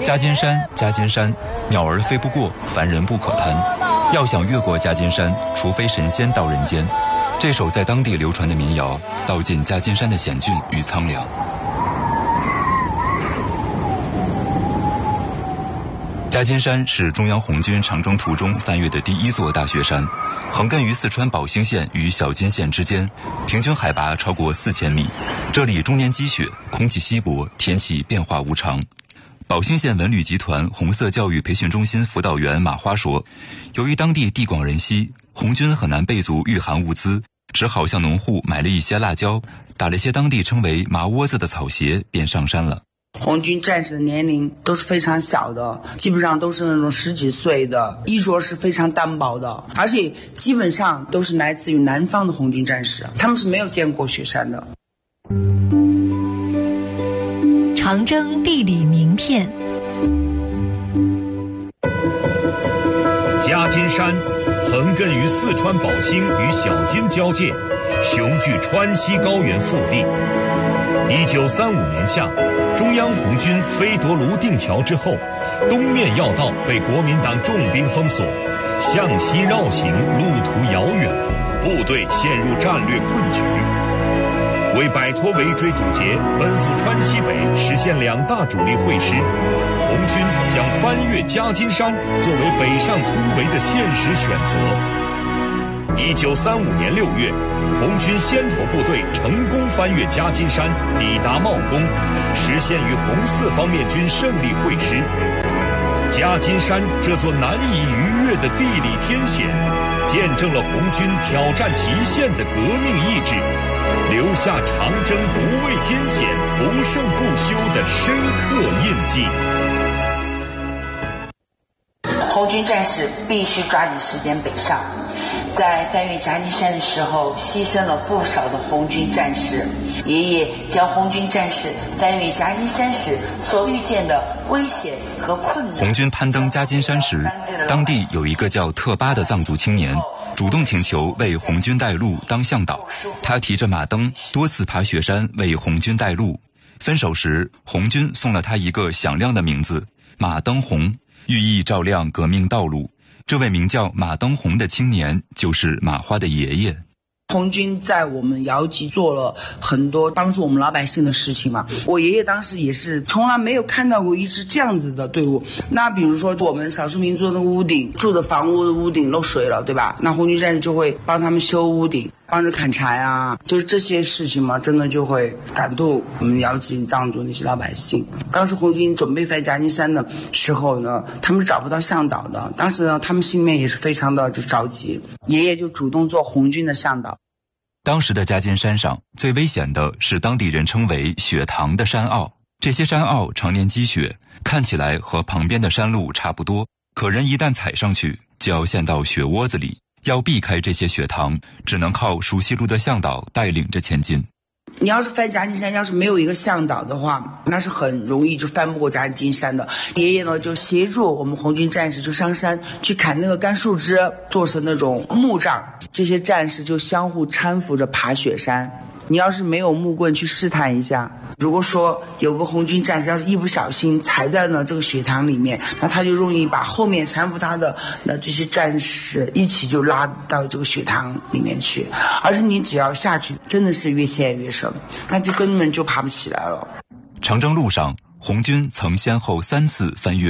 夹金山，夹金山，鸟儿飞不过，凡人不可攀。要想越过夹金山，除非神仙到人间。这首在当地流传的民谣，道尽夹金山的险峻与苍凉。夹金山是中央红军长征途中翻越的第一座大雪山，横亘于四川宝兴县与小金县之间，平均海拔超过4000米。这里终年积雪，空气稀薄，天气变化无常。宝兴县文旅集团红色教育培训中心辅导员马花说，由于当地地广人稀，红军很难备足御寒物资，只好向农户买了一些辣椒，打了些当地称为麻窝子的草鞋，便上山了。 红军战士的年龄都是非常小的，基本上都是那种10几岁的，衣着是非常单薄的，而且基本上都是来自于南方的红军战士，他们是没有见过雪山的。 长征地理名片。 夹金山横亘于四川宝兴与小金交界，雄踞川西高原腹地。1935年夏，中央红军飞夺泸定桥之后，东面要道被国民党重兵封锁，向西绕行，路途遥远，部队陷入战略困局。为摆脱围追堵截，奔赴川西北，实现2大主力会师，红军将翻越夹金山作为北上突围的现实选择。1935年6月，红军先头部队成功翻越夹金山，抵达茂功，实现与红四方面军胜利会师。夹金山这座难以逾越的地理天险，见证了红军挑战极限的革命意志，留下长征不畏艰险、不胜不休的深刻印记。 红军战士必须抓紧时间北上，在翻越夹金山的时候，牺牲了不少的红军战士。爷爷将红军战士翻越夹金山时所遇见的危险和困难。 红军攀登夹金山时，当地有一个叫特巴的藏族青年，主动请求为红军带路当向导。他提着马灯，多次爬雪山为红军带路。分手时，红军送了他一个响亮的名字——马灯红，寓意照亮革命道路。这位名叫马灯红的青年，就是马花的爷爷。 红军在我们瑶集做了很多帮助我们老百姓的事情嘛。我爷爷当时也是从来没有看到过一支这样子的队伍。那比如说我们少数民族的屋顶，住的房屋的屋顶漏水了，对吧？那红军战士就会帮他们修屋顶，帮着砍柴啊，就是这些事情嘛，真的就会感动我们瑶集藏族那些老百姓。当时红军准备翻夹金山的时候呢，他们是找不到向导的，当时呢他们心里面也是非常的就着急，爷爷就主动做红军的向导。 当时的夹金山上最危险的是当地人称为雪塘的山坳，这些山坳常年积雪，看起来和旁边的山路差不多，可人一旦踩上去就要陷到雪窝子里，要避开这些雪塘，只能靠熟悉路的向导带领着前进。 你要是翻夹金山，要是没有一个向导的话，那是很容易就翻不过夹金山的。爷爷呢就协助我们红军战士就上山去砍那个干树枝，做成那种木杖，这些战士就相互搀扶着爬雪山。你要是没有木棍去试探一下，如果说有个红军战士要是一不小心踩在了这个雪塘里面，那他就容易把后面搀扶他的这些战士一起就拉到这个雪塘里面去，而且你只要下去真的是越陷越深，那就根本就爬不起来了。 长征路上，红军曾先后3次翻越